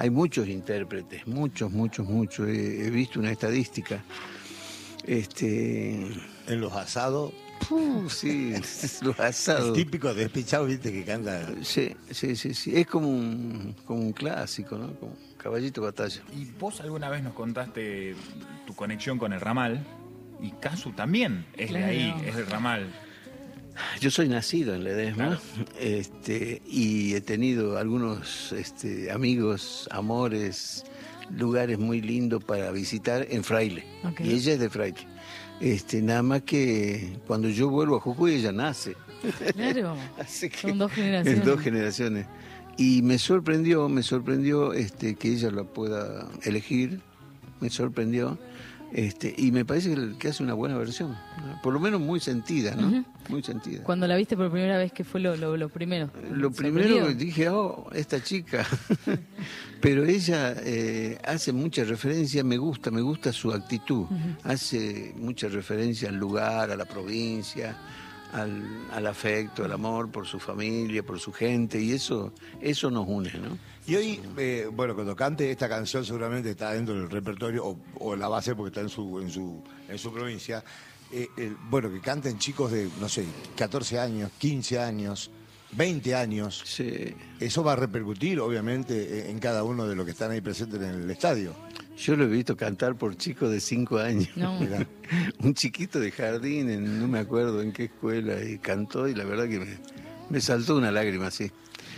hay muchos intérpretes, muchos. He visto una estadística. En los asados. Sí, los El asados. típico despechado, viste, que canta. Sí. Es como un clásico, ¿no? Como caballito de batalla. Y vos alguna vez nos contaste tu conexión con el ramal, y Casu también es Claro. de ahí, es del ramal. Yo soy nacido en Ledesma, Claro. y he tenido algunos amigos, amores, lugares muy lindos para visitar en Fraile. Ok. Y ella es de Fraile. Nada más que cuando yo vuelvo a Jujuy ella nace. Claro. Así que Son 2 generaciones. en 2 generaciones. Y me sorprendió que ella la pueda elegir, me sorprendió. Y me parece que hace una buena versión, ¿no? Por lo menos muy sentida, ¿no? Ujú. Muy sentida. Cuando la viste por primera vez, ¿qué fue lo primero? Lo primero que dije, esta chica. Pero ella hace mucha referencia, me gusta su actitud. Hace mucha referencia al lugar, a la provincia, al afecto, al amor por su familia, por su gente, y eso nos une, ¿no? Y hoy, bueno, cuando cante esta canción seguramente está dentro del repertorio, o la va a hacer porque está en su provincia. Bueno, que canten chicos de, no sé, 14 años, 15 años, 20 años. Sí. Eso va a repercutir, obviamente, en cada uno de los que están ahí presentes en el estadio. Yo lo he visto cantar por chicos de 5 años. No. Mirá. Un chiquito de jardín, no me acuerdo en qué escuela, y cantó, y la verdad que me saltó una lágrima, sí.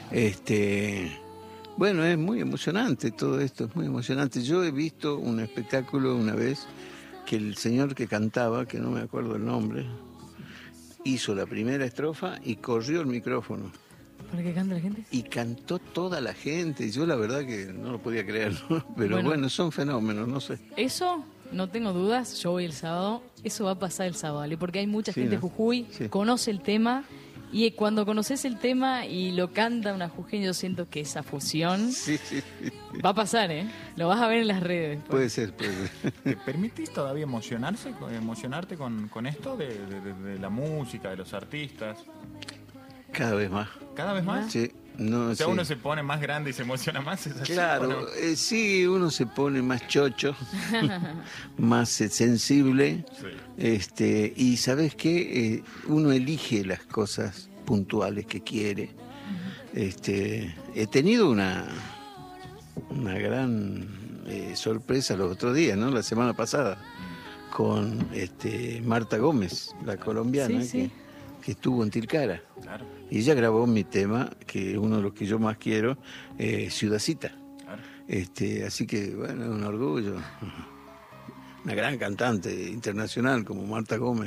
Bueno, es muy emocionante todo esto, es muy emocionante. Yo he visto un espectáculo una vez que el señor que cantaba, que no me acuerdo el nombre, hizo la primera estrofa y corrió el micrófono. ¿Para qué canta la gente? Y cantó toda la gente. Yo la verdad que no lo podía creer, ¿no? Pero Bueno. bueno, son fenómenos, no sé. Eso, no tengo dudas, yo voy el sábado, eso va a pasar el sábado, ¿vale? Porque hay mucha Sí, gente de ¿no? Jujuy, Sí. conoce el tema, y cuando conoces el tema y lo canta una jujeña, yo siento que esa fusión Sí. va a pasar, ¿eh? Lo vas a ver en las redes. Puede ser. ¿Te permitís todavía emocionarte con esto de la música, de los artistas? Cada vez más. ¿Cada vez más? Sí. No, O sea, sí. uno se pone más grande y se emociona más, ¿es así, o Claro, no? sí, uno se pone más chocho, más sensible, Sí. y ¿sabes qué? Uno elige las cosas puntuales que quiere. He tenido una gran sorpresa los otros días, ¿no? La semana pasada, con Marta Gómez, la colombiana, Sí, sí. que estuvo en Tilcara. Claro, Y ella grabó mi tema, que es uno de los que yo más quiero, Ciudadcita. claro. Así que, bueno, es un orgullo. Una gran cantante internacional como Marta Gómez.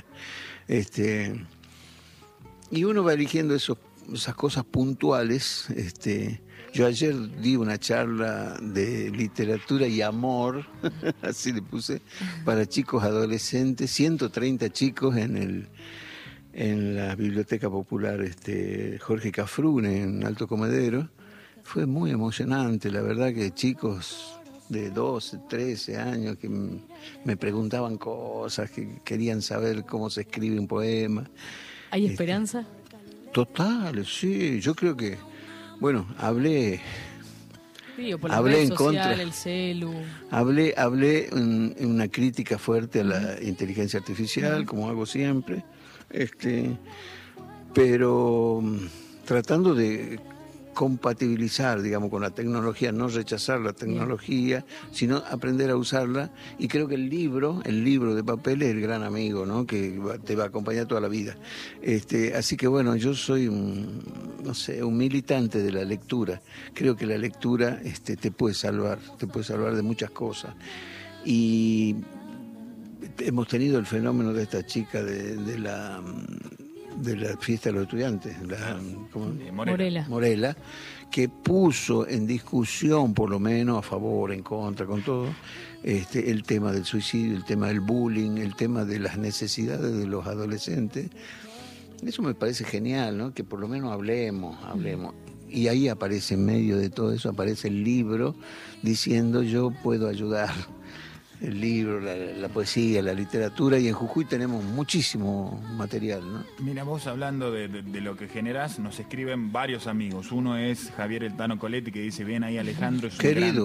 Y uno va eligiendo esas cosas puntuales. Yo ayer di una charla de literatura y amor, así le puse, para chicos adolescentes, 130 chicos en la Biblioteca Popular Jorge Cafrune, en Alto Comedero. Fue muy emocionante, la verdad que chicos de 12, 13 años que me preguntaban cosas, que querían saber cómo se escribe un poema. ¿Hay esperanza? Total, sí, yo creo que, bueno, hablé Sí, o por las Hablé redes en sociales, contra. el celu. Hablé en una crítica fuerte a la inteligencia artificial, como hago siempre, pero tratando de compatibilizar, digamos, con la tecnología, no rechazar la tecnología, sino aprender a usarla. Y creo que el libro de papel es el gran amigo, ¿no? Que te va a acompañar toda la vida. Así que bueno, yo soy un militante de la lectura. Creo que la lectura te puede salvar de muchas cosas. Y hemos tenido el fenómeno de esta chica de la fiesta de los estudiantes, Morela, que puso en discusión, por lo menos a favor, en contra, con todo, el tema del suicidio, el tema del bullying, el tema de las necesidades de los adolescentes. Eso me parece genial, ¿no? Que por lo menos hablemos. Y ahí aparece, en medio de todo eso, aparece el libro diciendo yo puedo ayudar. El libro, la poesía, la literatura, y en Jujuy tenemos muchísimo material, ¿no? Mira, vos hablando de lo que generás, nos escriben varios amigos. Uno es Javier El Tano Coletti, que dice, bien ahí Alejandro, es un Querido. gran